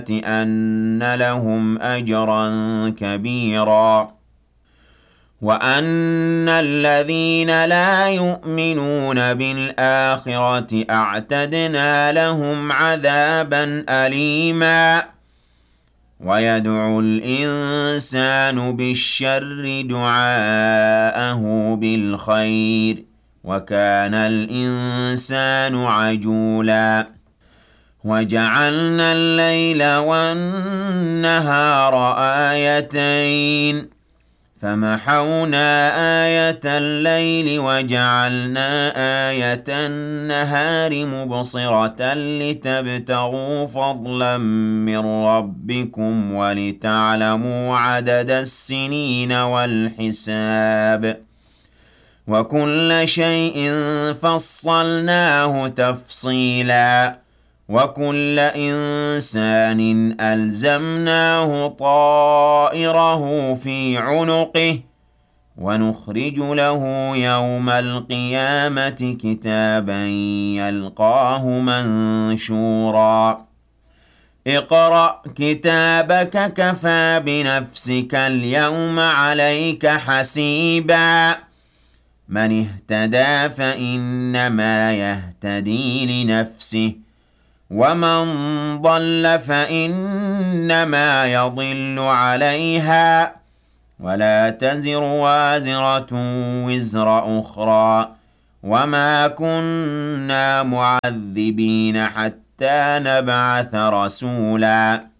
أَنَّ لَهُمْ أَجْرًا كَبِيرًا وَأَنَّ الَّذِينَ لَا يُؤْمِنُونَ بِالْآخِرَةِ أَعْتَدْنَا لَهُمْ عَذَابًا أَلِيمًا وَيَدْعُ الْإِنسَانُ بِالشَّرِّ دُعَاءَهُ بِالْخَيْرِ وَكَانَ الْإِنسَانُ عَجُولًا وَجَعَلْنَا اللَّيْلَ وَالنَّهَارَ آيَتَيْنِ فَمَحَوْنَا آيَةَ اللَّيْلِ وَجَعَلْنَا آيَةَ النَّهَارِ مُبْصِرَةً لِتَبْتَغُوا فَضْلًا مِّن رَّبِّكُمْ وَلِتَعْلَمُوا عَدَدَ السِّنِينَ وَالْحِسَابَ ۚ وَكُلَّ شَيْءٍ فَصَّلْنَاهُ تَفْصِيلًا وَكُلَّ إِنسَانٍ أَلْزَمْنَاهُ طَائِرَهُ فِي عُنُقِهِ ۖ وَنُخْرِجُ لَهُ يَوْمَ الْقِيَامَةِ كِتَابًا يَلْقَاهُ مَنشُورًا اقْرَأْ كِتَابَكَ كَفَىٰ بِنَفْسِكَ الْيَوْمَ عَلَيْكَ حَسِيبًا مَّنِ اهْتَدَىٰ فَإِنَّمَا يَهْتَدِي لِنَفْسِهِ وَمَن ضَلَّ فَإِنَّمَا يَضِلُّ عَلَيْهَا ۚ وَلَا تَزِرُ وَازِرَةٌ وِزْرَ أُخْرَىٰ ۚ وَمَا كُنَّا مُعَذِّبِينَ حَتَّىٰ نَبْعَثَ رَسُولًا